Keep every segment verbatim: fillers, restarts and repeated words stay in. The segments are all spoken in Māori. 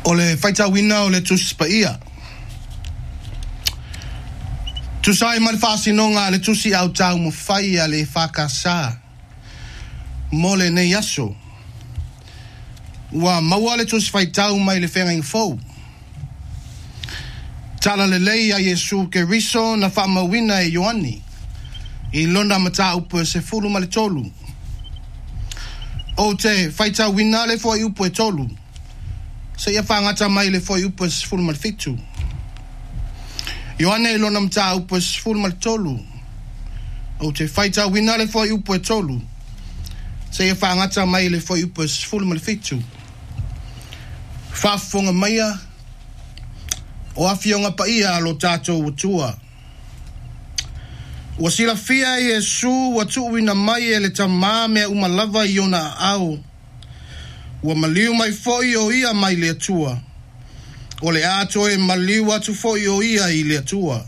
o le faita wina o le tus pa ia. Tu sai mal fasinonga le tusi au tau mo fai a le whakasa. Mole ne yaso. Wa maua le tusi fai tau mai le whenga fau. Tala le lei a Yesu ke riso na whamawina e Ioani. I lona mata upo se fulu ma le tolu. O te fai tau wina le fo upo e tolu. Se ia whangata mai le fo upo se fulu ma le fitu. Ioane e lona mta upo e sifuru ma le tolu. O te whaita wina le fwoi upo e tolu. Se ia whaangata mai le fwoi upo e sifuru ma le fitu. Whafonga maia. O awhionga pa ia alo tātou watua. Wa sila fia i Yesu wa tuwina mai e le tamā mea umalava i ona au. Wa maliu mai fwoi o ia mai le atua. O le ato e maliu atu foi o ia i le atua.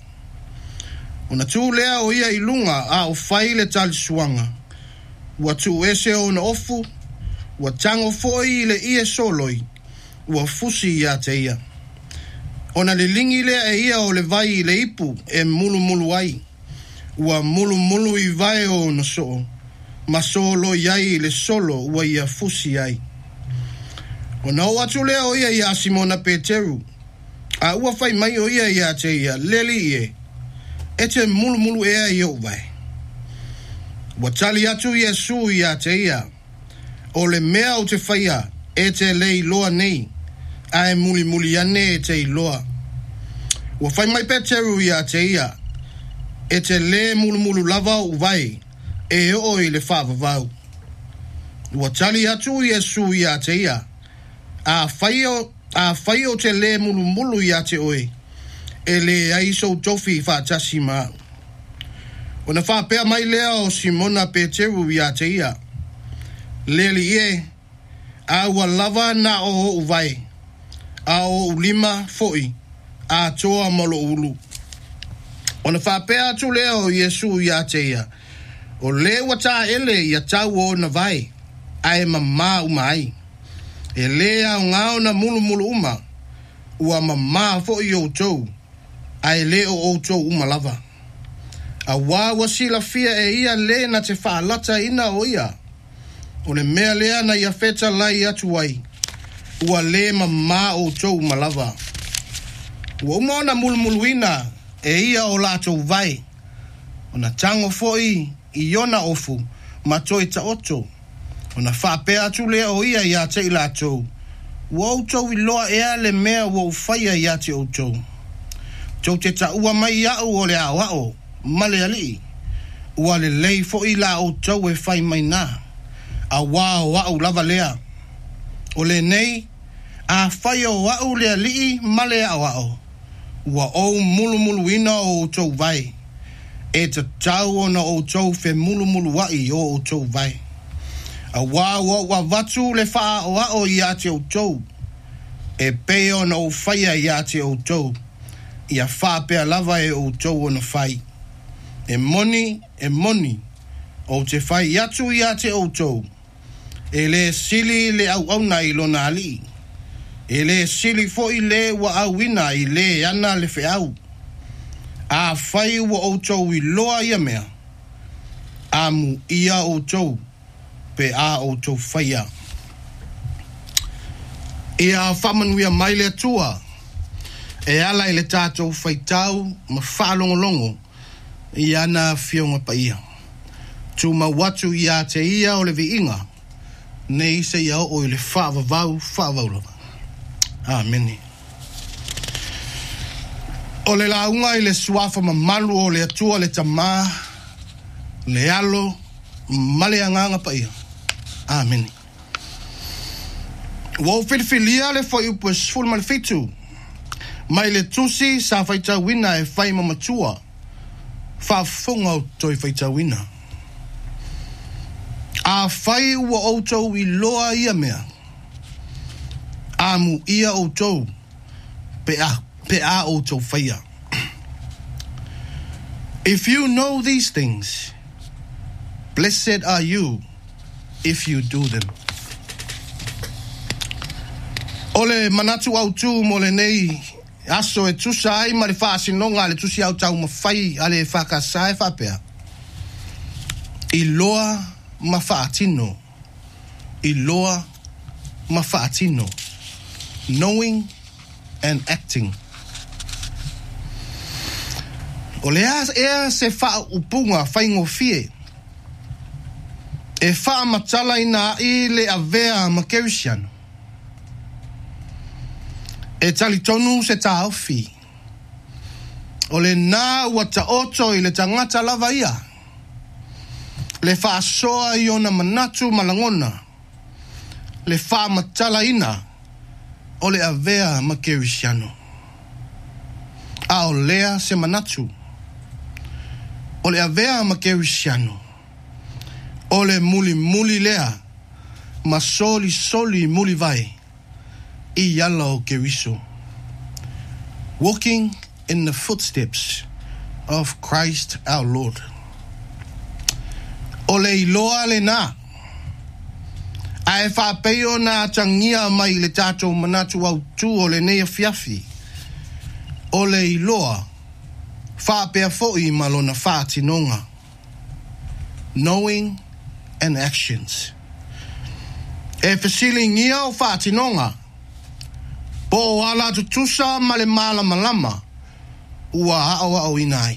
O na tu lea o ia i lunga a o fai le tali suanga. Wa tu ese o na ofu, wa tango foi le ia soloi, wa fusi ia te ia. O na le lingi lea e ia o le vai i le ipu e mulu mulu ai. Wa mulu mulu i vai o na so, ma solo iai le solo wa ia fusi ai. O na o atu lea o ia ia Simona Peteru. A ua fai mai o ia ia te ia leli ie. E te mulu mulu ea i o vai. Wa tali atu Yesu ia te ia. O le mea o te faia e te lei loa nei. A e muli muli ane e te loa. Wa fai mai Peteru ia te ia. E te le mulu mulu lava o vai. E o i le fava vau. Wa tali atu Yesu ia te ia. A fai o, a fai o te le mulu mulu ia te oe. E le aiso tofi fa tasima. O na fa pea mai lea o Simona Peteru ia te ia. Le li e, a ua lava na o o vai. A o ulima foi, a toa molo ulu. O na fa pea tu lea o Yesu ia te ia. O le wata ele ia tau o na vai. A e mamma umai. E lea o ngao na mulu mulu uma. Ua mamma fo i o tou. A e le o o tou uma lava. A wā wasila fia e ia le na te whaalata ina o ia. O le mea lea na ia feta lai atu ai. Ua le mamma o tou uma lava. Ua uma na mulu mulu ina. E ia o lātou vai. O na tango fo i i ona ofu. Ma toi ta oto. O na whapea atu lea o ia ia te ilatou. Ua outou i loa ea le mea ua ufaya ia te outou. Tau te ta ua mai au o le au ao. Male ali. Ua le lei fo i la outou e whai mai nā. A wā o au lava lea. O le nei. A whai o au lea li male au ao. Ua ou mulu mulu ina o outou vai. E ta tau o na outou fe mulu mulu wai o outou vai. A wā wa wa watu le wha o a o ia te o tou. E peo na o whaia ia te o tou. Ia wha pea lava e o tou o na whai. E moni, e moni. O te whai atu ia te o tou. E le sili le au au na ilo na ali. E le sili fo i le wa au ina i le ana le fe au. A whai wa o tou i loa ia mea. A mu ia o tou. Pe a o tau whaia. E a whamanuia mai le atua. E ala i le tātou whaitau ma whaalongolongo i ana whionga pa ia. Tu ma watu i a te ia o le vi inga. Ne isa ia o i le whaavavau whaavaulava. Ameni. O le launga i le suafa ma malu o le atua le tamā. Le alo male anganga pa ia. Amen. Wo filfilia le foi upo sful mal fitu. Mai le tusi sa faita wina e fai mamatua. Fa funga toi faita wina. A fai ua outou i loa ia mea. Amu ia outou. Pe a, pe a outou faia. If you know these things, blessed are you if you do them. O Ole manatu au tu mo le nei aso e tusa ai ma le whaasinonga le tusi au tau mawhai ale e whakasai whapea. I loa ma whaatino. I loa ma whaatino. Knowing and acting. O le ea se wha upunga whaingo fie. E wha matala ina i le avea ma kerisiano. E tali tonu se ta awhi. O le nā ua ta oto i le tangata lava ia. Le wha soa i ona manatu malangona. Le wha matala ina o le avea ma kerisiano. A o lea se manatu. O le avea ma kerisiano. O le muli muli lea. Ma soli soli muli vai. I yala o keriso. Walking in the footsteps of Christ our Lord. O le iloa le nā. A e whapeo nā tangia mai le tātou manatu au tū o le nea fiafi. O le iloa. Whapea fo'i malona whātinonga. Knowing and actions. E fasili ngia o whātinonga. Po ala tu tusa male mala malama. Ua awa o inai.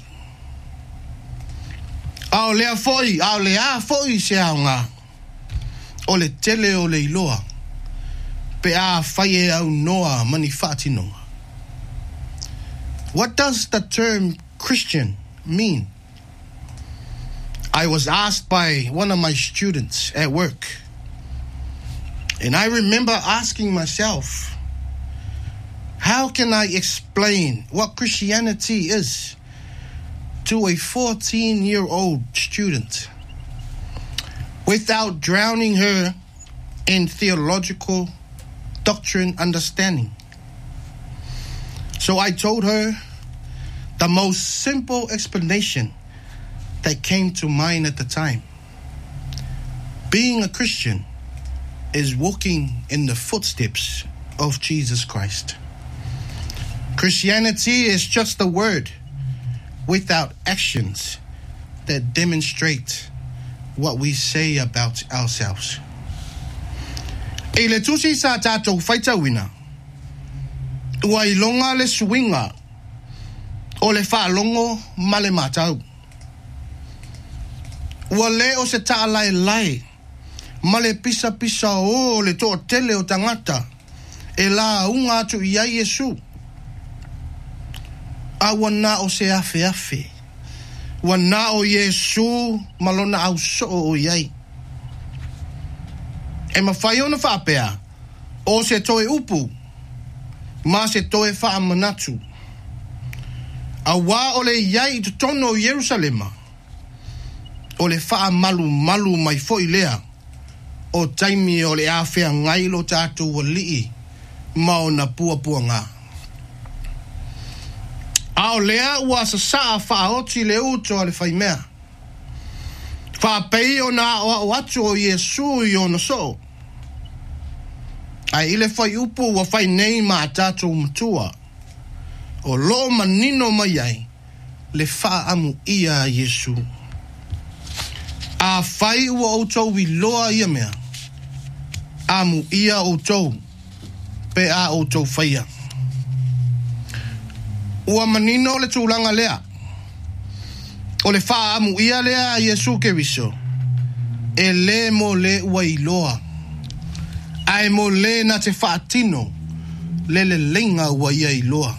Ao lea fo'i, ao lea fo'i se au ngā. O le tele o le iloa. Pe a whaie au noa mani whātinonga. What does the term Christian mean? I was asked by one of my students at work. And I remember asking myself, how can I explain what Christianity is to a fourteen-year-old student without drowning her in theological doctrine understanding? So I told her the most simple explanation that came to mind at the time. Being a Christian is walking in the footsteps of Jesus Christ. Christianity is just a word without actions that demonstrate what we say about ourselves. E le tusi sa tātou whaitawina, ua i longa le suinga o le whaalongo ma le mātau. Ua le o se taa lai lai, ma le pisa pisa o le toa tele o tangata, e la unga atu i ai Yesu. A wana o se afe afe. Wana o Yesu malona au so o iai. E mawhai ona whapea, o se toe upu, ma se toe wha manatu. A wā o le iai tu tono o Yerusalema, o le wha malu malu mai foi lea, o taimi o le awhea ngailo tātou o lii, ma o na pua pua ngā. A o lea ua sa saa whaoti le uto a le whaimea. Whapei o na o atu o Yesu i o na so. Ai ile whai upu wa whai nei ma tātou matua. O lo manino mai ai, le wha amu ia Yesu. A whai ua o tau i loa ia mea. Amu ia o tau, pe a o tau whaia. Ua manino le tūlanga lea. O le wha amu ia lea Yesu ke viso. E le mo le ua i loa. Ai mo le na te whaatino. Le le lenga ua ia i loa.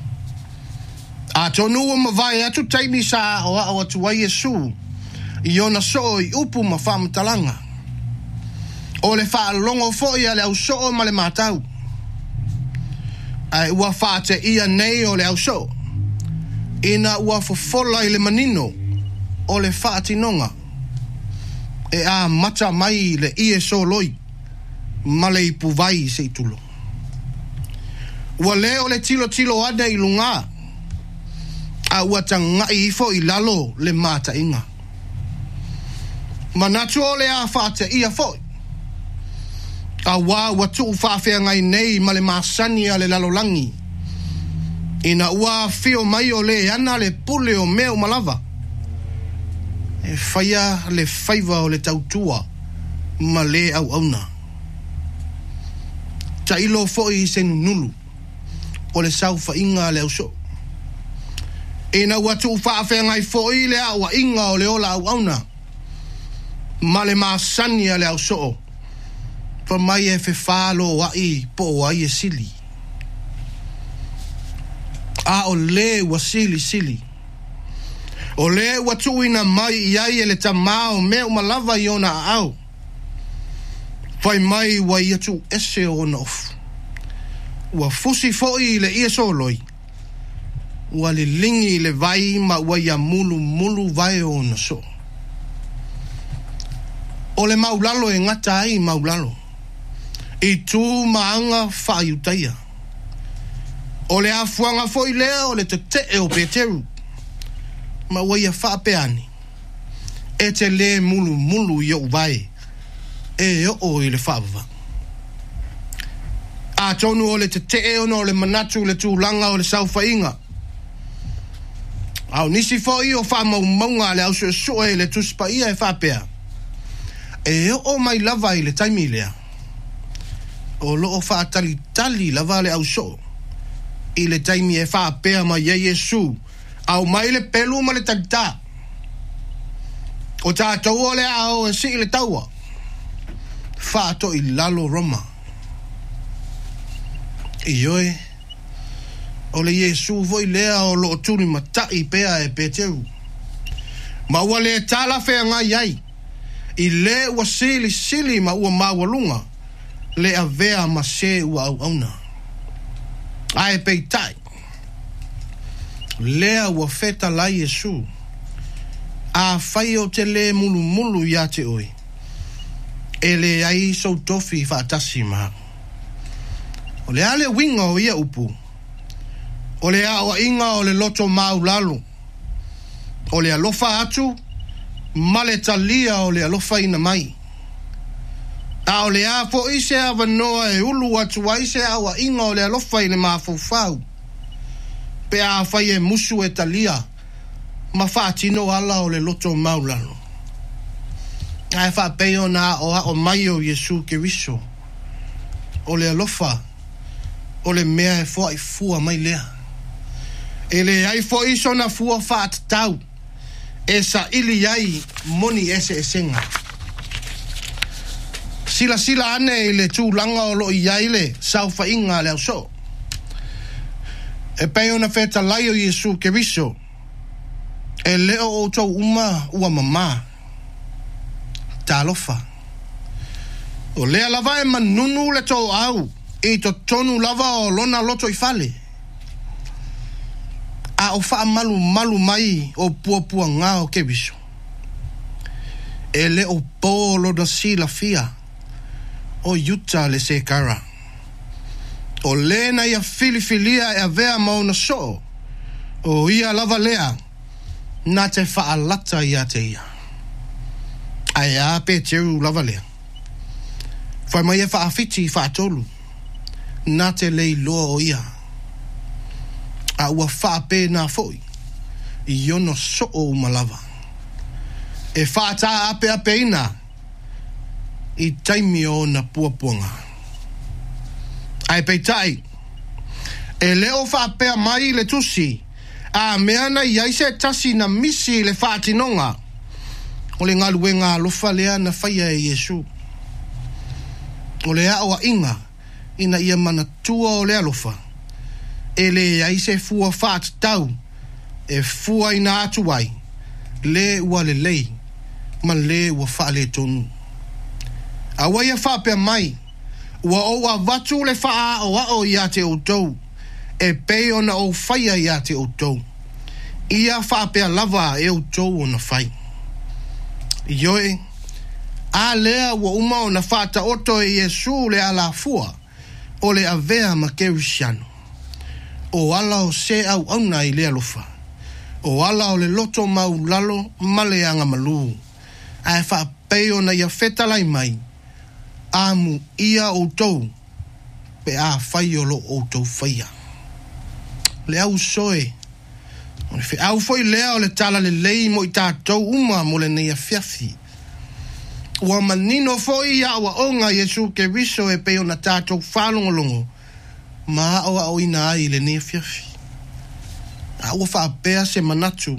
A tonu ua mawai atu taimi sa o a o atu wa Yesu. I ona so i upu ma whamatalanga. O le wha longo fo ia le au so ma le mātau. Ai ua whaate ia nei o le au so. Ina ua fofola i le manino o le whaatinonga. E a mata mai le ie so loi. Ma le ipu vai se tulo. Ua le o le tilo tilo ade i lunga. A ua tangai ifo i lalo le mata inga. Manatu o le a whaate ia fo. a wā watu whaafea ngai nei ma le māsani a le lalolangi. Ina ua fio mai o le ana le pule o mea umalava. E whaia le whaiva o le tautua ma le au auna. Ta ilo foi se nulu o le saufa inga le auso. Ina ua tu whaafea ngai foi le awa inga o le ola au auna. Ma le māsani a le auso. Pa mai e fe whalo wai po ai e sili. A o le wa sili sili. O le wa tuina mai iai e le tamao me umalava i ona au. Fai mai wa ia tu ese o nof. Wa fusi foi le ia soloi. Wa le lingi le vai ma wa ia mulu mulu vai o na so. O le maulalo e ngata ai maulalo. I tu maanga whaiutaia. O le afuanga foi lea o le te te e o peteru. Ma waia whaapeani. E te le mulu mulu i o vai. E o i le whaava. A tonu o le te te e ono o le manatu le tūlanga o le sauwhainga. Au nisi foi o wha maunga le au sue sue le tuspa ia e whaapea. E o mai lava i le taimi lea. O loo wha tali tali lava le au so. I le taimi e wha pea ma ye Yesu. Au mai le pelu ma le tagta. O tātou o le au e si le taua. Wha to i lalo Roma. I oe. O le Yesu voi lea o loo tuni matai pea e Peteru. Ma ua le tala whea ngai ai. I le ua sili sili ma ua mawalunga. Le avea ma se ua au auna. Ai peitai. Lea ua feta la Yesu. A fai o te le mulu mulu ia te oi. E le ai so tofi whaatasi ma. O le ale winga o ia upu. O le a o inga o le loto mau lalo. O le alofa atu. Ma le talia o le alofa ina mai. A o le a fo ise a vanoa e ulu atu wa ise a wa inga o le alofa ina maa fau. Pe a fai e musu e talia. Ma whaatino ala o le loto maulalo. A e wha peo na o a o mai o Yesu Keriso. O le alofa. O le mea e fua i fua mai lea. E le ai fo iso na fua whaat tau. E sa ili ai moni ese esenga. Sila sila ane i le tūlanga o lo i aile saufa inga le au so. E peo na feta lai o Yesu Keriso. E leo o tau uma ua mama. Ta alofa. O lea lava e manunu le tau au. I to tonu lava o lona loto i fale. A o wha malu malu mai o pua pua ngā o Keriso. E le o polo da sila fia. O yuta le se kara. O lena ia filifilia e a vea mauna so. O ia lava lea. Na te wha alata ia te ia. Ai a pe teru lava lea. Whai mai e wha afiti wha atolu. Na te lei loa o ia. A ua wha pe na foi. I ono so o malava. E wha ta ape ape ina. I taimi o na puapuanga. Ai peitai. E leo wha pea mai le tusi. A meana i aise tasi na misi le whaatinonga. O le ngaluenga lofa lea na whaia e Yesu. O le aoa inga. Ina ia mana tua o le alofa. E le aise fua whaat tau. E fua ina atu ai. Le ua le lei. Ma le ua wha le tonu. A waia wha pea mai. Ua o a vatu le wha o a o ia te o tau. E pei ona o whaia ia te o tau. Ia wha pea lava e o tau o na whai. Ioe. A lea ua uma o na whata oto e Yesu le ala fua. O le avea ma Kerisiano. O ala o se au auna i le alofa. O ala o le loto mau lalo ma le anga malu. A e wha pei ona ia feta lai mai. amu ia o tou pe a fai o lo o tou faia le au soe o le fe au foi lea o le tala le lei mo i tātou uma mo le nei a fiafi ua manino foi ia ua onga Yesu ke viso e pe o na tātou whalongolongo ma o a oina ai le nei a fiafi a ua wha apea se manatu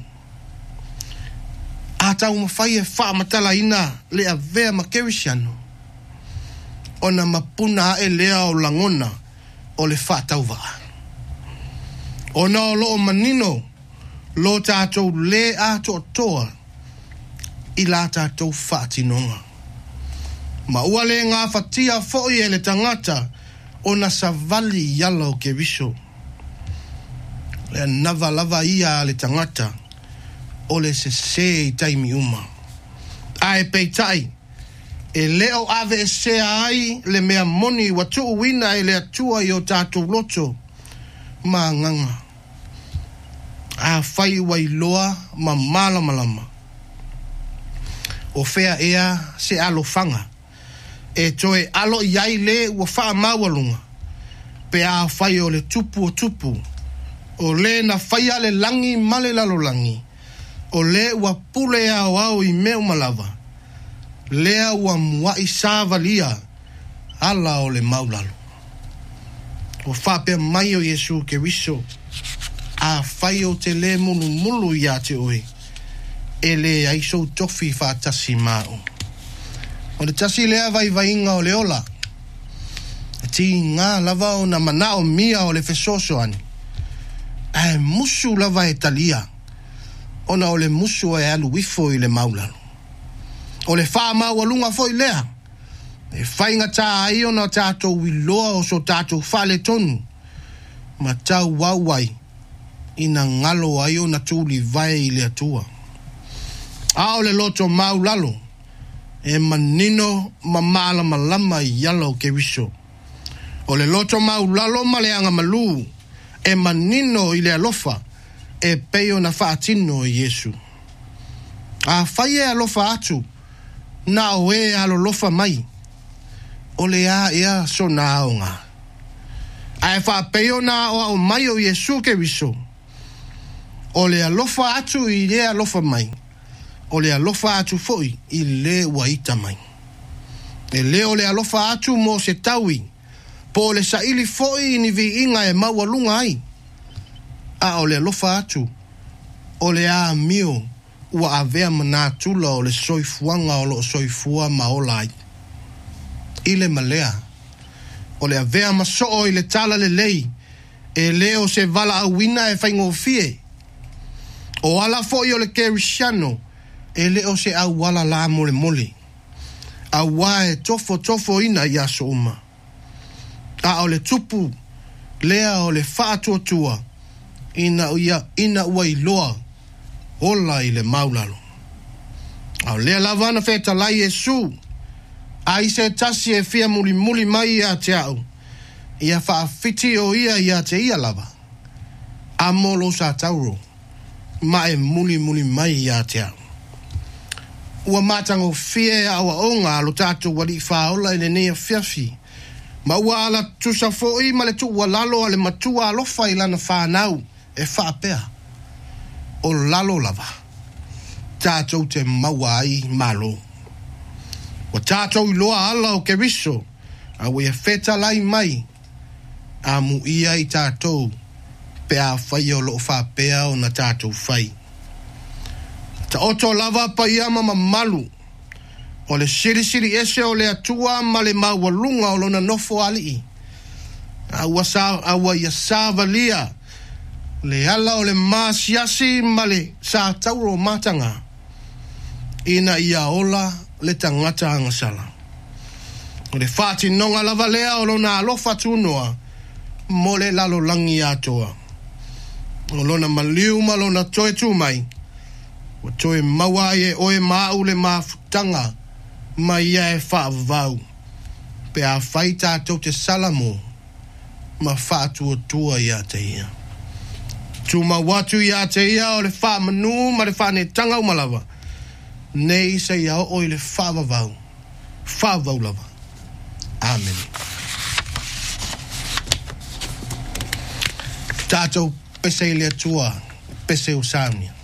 a tau mawhai e wha matala ina le a vea ma kerisiano o na mapuna e lea o langona o le wha tau waa o na o loo manino lo tātou le a to toa i la tātou wha tinonga ma ua le ngā whatia foi e le tangata o na savali yala o ke viso le nava lava ia le tangata o le se se i taimi uma a e peitai e leo ave e se ai le mea moni watu uwina e le atua i o tātou loto ma nganga a fai wailoa ma malama lama o fea ea se alo fanga e toe alo iai le ua faa mawalunga pe a fai o le tupu o tupu o le na fai ale langi male lalo langi o le ua pule au au i meu malava lea ua mua i sāvalia ala o le maulalo o whapea mai o Yesu ke wiso a whai o te le mulu mulu ia te oe e le aiso tofi whātasi mao o le tasi lea vai vai inga o le ola ti ngā lava o na manao mia o le fesoso ani e musu lava e talia ona o le musu e alu wifo i le maulalo o le wha mau alunga foi lea e whainga tā ai ona tātou wiloa o so tātou whale tonu ma tau wauai ina ngalo ai ona tūli vai i le atua a o le loto maulalo e manino ma mala malama i yalo ke wiso o le loto maulalo ma le anga malu e manino i le alofa e peio na whaatino i Yesu a whai e alofa atu na o e alo lofa mai o le a ea so na aonga a e wha peio na o au mai o Yesu ke wiso o le alofa atu i le alofa mai o le alofa atu foi i le waita mai e le o le alofa atu mo se taui po le saili foi ni vi inga e mawalunga ai a o le alofa atu o le a mio ua avea manatula o le soifuanga o lo soifua maolai i le malea o le avea masoo i le tala le lei e leo se vala awina e whaingofie o ala foi o le kerisiano e leo se awala la mole mole awa e tofo tofo ina i aso uma a o le tupu lea o le whaatuatua ina uia ina ua iloa ola i le maulalo au lea lavana feta lai Yesu ai se tasi e fia muli muli mai ia te au ia whaafiti o ia ia te ia lava a molo sa tauro ma e muli muli mai ia te au ua matango fie awa onga alo tātou wali whaola i le nea fiafi ma ua ala tusa fo'i ma le tu ua lalo ale matua alofa i lana whanau e whaapea o lalo lava tātou te maua ai malo wa tātou i loa ala o ke riso a ua e feta lai mai a mu ia i tātou pe a whai o lo whaapea o na tātou whai ta oto lava pa ia mama malu o le siri siri ese o le atua ma le mawalunga o lona nofo ali a ua sa a ua ia savalia le ala o le masiasi ma le sa tauro matanga ina ia ola le tangata angasala o le fati nonga lava lea o lona alofa tunoa mo le lalo langi atoa o lona maliu ma lona toe tumai o toe maua e oe mau le mafutanga ma ia e whaavau pe a whai tātou te salamo ma whaatua tua ia te ia tuma watu ia te ia o le wha manu ma le whane tanga umalawa nei se ia o i le whaavavau whaavau lava Amen. Tātou pese i le atua, pese o saunia.